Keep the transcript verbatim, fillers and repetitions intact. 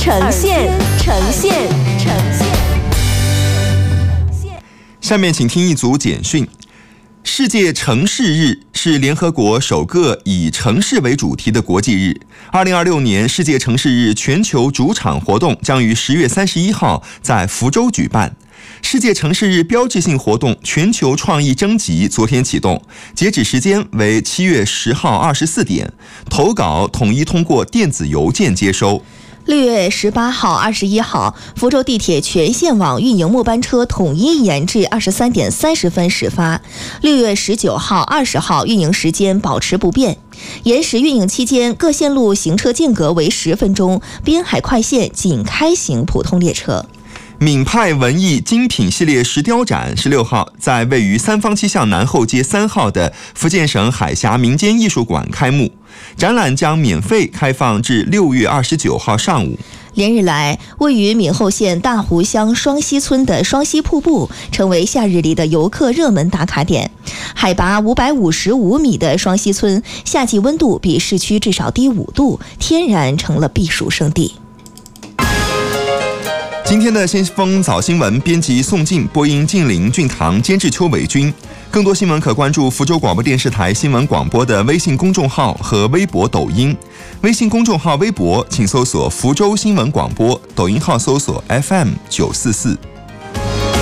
呈现，呈现，呈现。 下面请听一组简讯。世界城市日是联合国首个以城市为主题的国际日。二零二六年世界城市日全球主场活动将于十月三十一号在福州举办。世界城市日标志性活动全球创意征集昨天启动，截止时间为七月十号二十四点，投稿统一通过电子邮件接收。 六月十八号、二十一号，福州地铁全线网运营末班车统一延至二十三点三十分始发。六月十九号、二十号运营时间保持不变。延时运营期间，各线路行车间隔为十分钟，滨海快线仅开行普通列车。 闽派文艺精品系列石雕展十六号在位于三坊七巷南后街三号的福建省海峡民间艺术馆开幕，展览将免费开放至六月二十九号上午。 连日来，位于闽后县大湖乡双溪村的双溪瀑布成为夏日里的游客热门打卡点。海拔五百五十五米的双溪村，夏季温度比市区至少低五度，天然成了避暑胜地。 今天的先锋早新闻，编辑宋静，播音静玲、俊堂，监制邱伟军。更多新闻可关注福州广播电视台新闻广播的微信公众号和微博、抖音。微信公众号、微博请搜索福州新闻广播，抖音号搜索 F M 九四四。